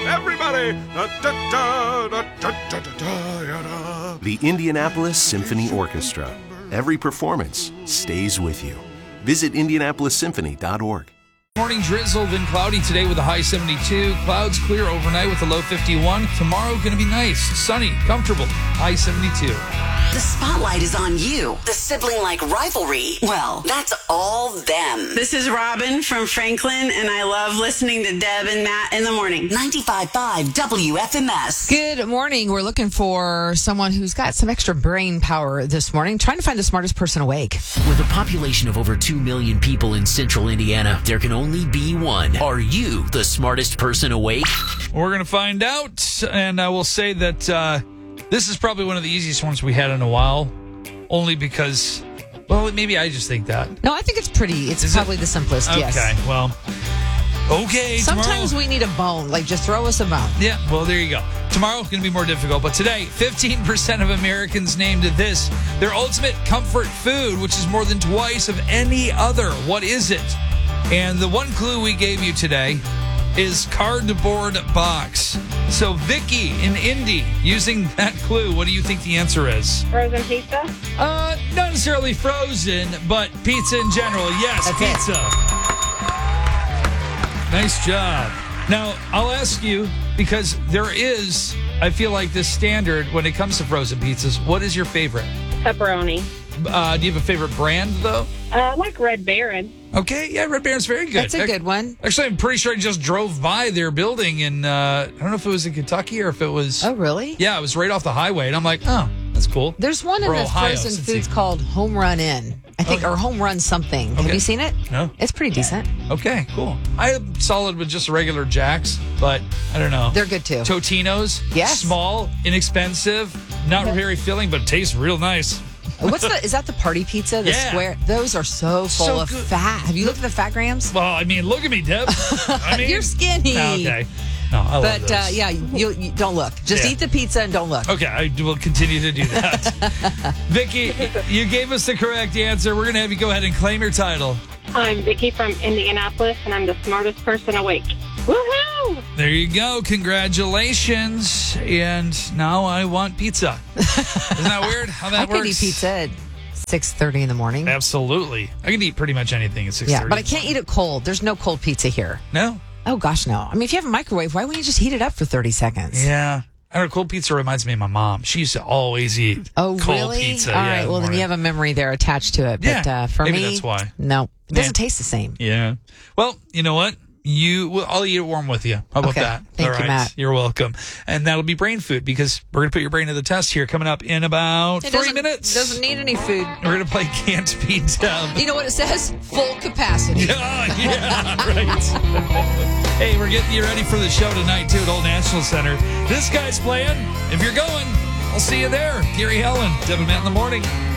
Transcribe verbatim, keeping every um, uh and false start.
Everybody! Da, da, da, da, da, da, da, ya, da. The Indianapolis Symphony Orchestra. Every performance stays with you. Visit Indianapolis Symphony dot org. Morning drizzle, then cloudy today with a high seventy-two. Clouds clear overnight with a low fifty-one. Tomorrow going to be nice, sunny, comfortable, high seventy-two. The spotlight is on you. The sibling-like rivalry. Well, that's all them. This is Robin from Franklin, and I love listening to Deb and Matt in the morning. ninety-five point five W F M S. Good morning. We're looking for someone who's got some extra brain power this morning, trying to find the smartest person awake. With a population of over two million people in central Indiana, there can only be one. Are you the smartest person awake? We're going to find out, and I will say that uh, this is probably one of the easiest ones we had in a while, only because, well, maybe I just think that. No, I think it's pretty. It's Is probably it? the simplest, Okay, yes. well, okay. Sometimes tomorrow. we need a bone. Like, just throw us a bone. Yeah, well, there you go. Tomorrow going to be more difficult, but today, fifteen percent of Americans named this their ultimate comfort food, which is more than twice of any other. What is it? And the one clue we gave you today is cardboard box. So, Vicky in Indy, using that clue, what do you think the answer is? Frozen pizza? Uh, not necessarily frozen, but pizza in general. Yes, That's pizza. Nice job. Now, I'll ask you, because there is, I feel like this standard when it comes to frozen pizzas, what is your favorite? Pepperoni. Uh, do you have a favorite brand, though? Uh, I like Red Baron. Okay, yeah, Red Baron's very good. That's a good one. Actually, I'm pretty sure I just drove by their building in, uh, I don't know if it was in Kentucky or if it was... Oh, really? Yeah, it was right off the highway, and I'm like, oh, that's cool. There's one in Or the Ohio, frozen since foods he- called Home Run Inn, I think, Okay. or Home Run something. Have Okay. you seen it? No. It's pretty decent. Okay, cool. I am solid with just regular Jacks, but I don't know. They're good, too. Totino's, Yes. small, inexpensive, not very filling, but tastes real nice. What's the? Is that the party pizza? The Yeah. square? Those are so full So of good. fat. Have you looked at the fat grams? Well, I mean, look at me, Deb. I mean, You're skinny. Okay. No, I love But those. uh, yeah, you, you don't look. Just Yeah. eat the pizza and don't look. Okay, I will continue to do that. Vicky, you gave us the correct answer. We're going to have you go ahead and claim your title. I'm Vicky from Indianapolis, and I'm the smartest person awake. Woohoo! There you go. Congratulations. And now I want pizza. Isn't that weird how that I works? could eat pizza at six thirty in the morning. Absolutely. I can eat pretty much anything at six thirty. Yeah, but I can't eat it cold. There's no cold pizza here. No? Oh, gosh, no. I mean, if you have a microwave, why wouldn't you just heat it up for thirty seconds? Yeah. I don't know, cold pizza reminds me of my mom. She used to always eat Oh, cold really? pizza. All yeah, right. in the Well, then you morning. have a memory there attached to it. But Yeah, uh, for maybe me, that's why. no. It doesn't Yeah. taste the same. Yeah. Well, you know what? You, well, I'll eat it warm with you. How about Okay. that? Thank All you, right. Matt. You're welcome. And that'll be brain food because we're going to put your brain to the test here coming up in about It three doesn't- minutes. Doesn't need any food. We're going to play Can't Be Deb. You know what it says? Full capacity. Oh, yeah, right. Hey, we're getting you ready for the show tonight, too, at Old National Center. This guy's playing. If you're going, I'll see you there. Gary Helen, Deb and Matt in the morning.